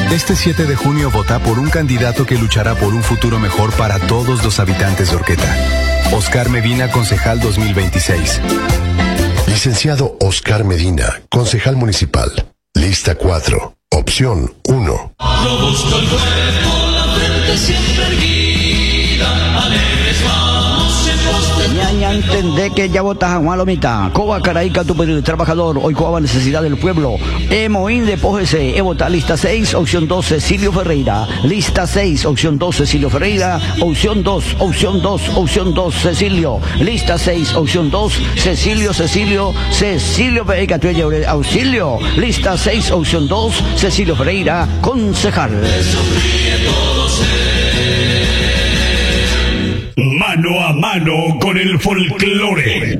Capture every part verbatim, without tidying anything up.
Este siete de junio vota por un candidato que luchará por un futuro mejor para todos los habitantes de Orqueta. Oscar Medina, concejal dos mil veintiséis. Licenciado Oscar Medina, concejal municipal. Lista cuatro, opción uno. Robusto el cuerpo, la frente siempre erguida, alegres vamos en pos de... Ñaña, entendé que ya votas a Juan Lomita. Coba Caraica, tu pedido de trabajador. Hoy Coba necesidad del pueblo. Emoín de Pógese. E vota lista seis, opción dos, Cecilio Ferreira. Lista seis, opción dos, Cecilio Ferreira. Opción dos, opción dos, opción dos, Cecilio. Lista seis, opción dos, Cecilio, Cecilio, Cecilio Ferreira. Auxilio. Lista seis, opción dos, Cecilio Ferreira, concejal. Mano a mano con el folclore.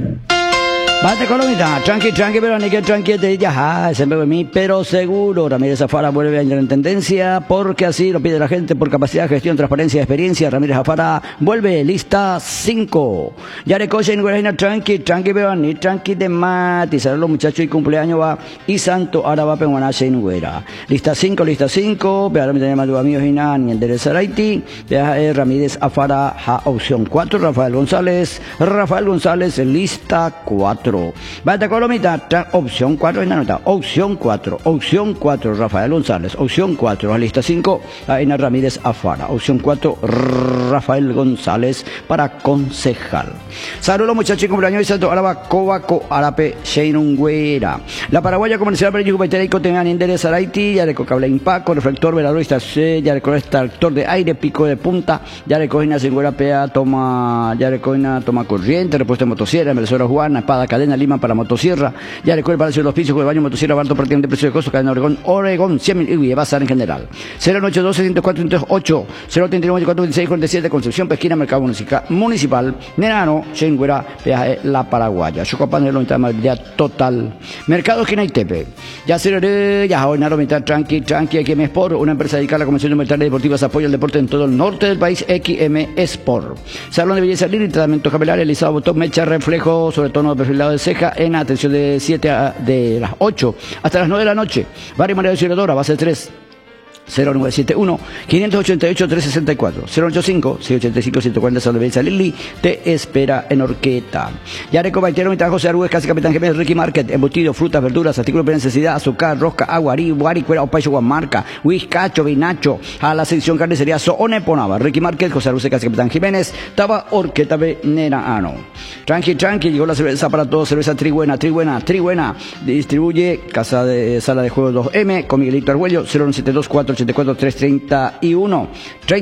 Bate Colomita, tranqui, tranqui, pero ni que tranqui te ya, se me ve mí, pero seguro. Ramírez Zafara vuelve a entrar en tendencia, porque así lo pide la gente, por capacidad, gestión, transparencia, experiencia. Ramírez Zafara vuelve, lista cinco. Yarecoche en Guarajina, tranqui, tranqui, pero ni tranqui de mati. Saludos los muchachos y cumpleaños va, y santo, ahora va Penguanache en Guera. Lista cinco, lista cinco, pero me tenemos más amigos y nada, ni el de Saraiti. Ramírez Zafara, ja, opción cuatro, Rafael González, Rafael González, lista cuatro. Bata Colomita, opción cuatro en la nota, opción cuatro, opción cuatro, Rafael González, opción cuatro, a lista cinco, Aina Ramírez Afara, opción cuatro, Rafael González para concejal. Saludos muchachos y cumpleaños y santo, Araba, Cobaco, Arape, Sheinungüera. La paraguaya comercial para Yucubaitereico tengan interés Araiti, ya reco cable impaco, reflector, velador, ya reco extractor de aire, pico de punta, ya recoge Singüera Pea, toma, ya recoge toma corriente, repuesto de motosierra, Melesora Juana, espada, cadena Lima para motosierra, ya recuerda el Palacio de los Pisos con el baño motosierra barato prácticamente precio de costo, cadena Oregón, Oregón, cien mil y basar en general. cero ocho dos, ciento cuatro, ciento ocho, cero treinta y nueve, cuatro veintiséis, cuarenta y siete, Concepción, Pesquina, Mercado Municipal, Nenano, Chengüera, peaje La Paraguaya, Chocopan de la mitad de total. Mercado Esquina y Tepe. Ya se ya hoy Naro mitad tranqui, tranqui, X M Sport, una empresa dedicada a la Convención de Militares Deportivas, apoya el deporte en todo el norte del país, X M Sport. Salón de belleza libre, tratamiento capilar, alisado, botón, mecha, reflejo, sobre tono de perfilado de ceja, en atención de siete a, de las ocho hasta las nueve de la noche. Barrio María de Ciudadora, base tres. cero nueve siete uno, cinco ocho ocho, tres seis cuatro, cero ocho cinco, seis ocho cinco, ciento cuarenta, Salón de Belleza Lili, te espera en Orqueta. Yareco Baitero, mitad José Arúguez, casi Capitán Jiménez, Ricky Market, embutido, frutas, verduras, artículos de necesidad, azúcar, rosca, aguarí, guari, cuera, opacho, guamarca, whiskacho, vinacho, a la sección carnicería, Soone Ponaba, Ricky Market, José Arúguez, casi Capitán Jiménez, Taba Orqueta Veneraano. Tranqui, tranqui, llegó la cerveza para todos, cerveza Tribuena, Tribuena, Tribuena, distribuye Casa de Sala de Juegos dos M, con Miguelito Argüello, cero nueve siete dos, cuatro ocho cuatro, tres tres uno.